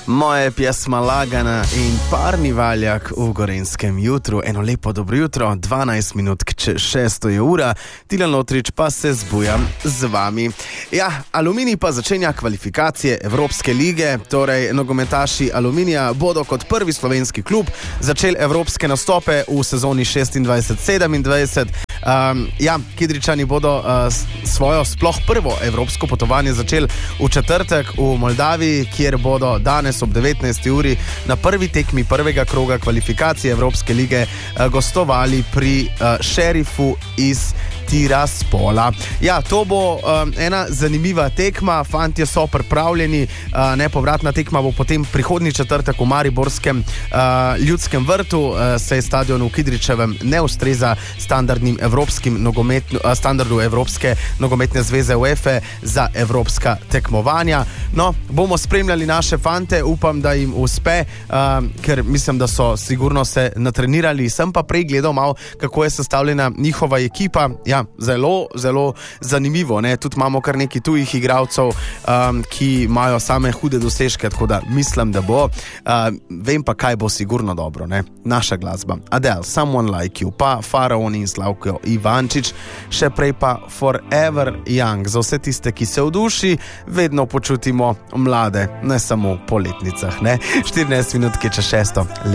Moje pjesma lagana in parni valjak v Gorenjskem jutru. Eno lepo dobro jutro, 12 minut čez 6 je ura. Tilen Lotrič pa se zbujam z vami. Ja, Aluminij pa začenja kvalifikacije Evropske lige, torej nogometaši Aluminija bodo kot prvi slovenski klub začeli evropske nastope v sezoni 26-27. Kidričani bodo svojo sploh prvo evropsko potovanje začeli v četrtek v Moldaviji, kjer bodo danes ob 19. uri na prvi tekmi prvega kroga kvalifikacije Evropske lige gostovali pri Šerifu iz Tiraspola. Ja, to bo ena zanimiva tekma, fantje so pripravljeni, nepovratna tekma bo potem prihodnji četrtek v Mariborskem ljudskem vrtu, saj stadion v Kidričevem ne ustreza standardnim standardu Evropske nogometne zveze UEFA za evropska tekmovanja. No, bomo spremljali naše fante, upam, da jim uspe, ker mislim, da so sigurno se natrenirali. Sem pa prej gledal malo, kako je sestavljena njihova ekipa. Ja, zelo, zelo zanimivo, ne? Tudi imamo kar nekaj tujih igralcev, ki imajo same hude dosežke, tako da mislim, da bo. Vem pa, kaj bo sigurno dobro, ne? Naša glasba. Adele, Someone Like You, pa Faraon in Slavko Ivančič, še prej pa Forever Young. Za vse tiste, ki se v duši vedno počutimo mlade, ne samo po letnicah, ne? 14 minut čez 6.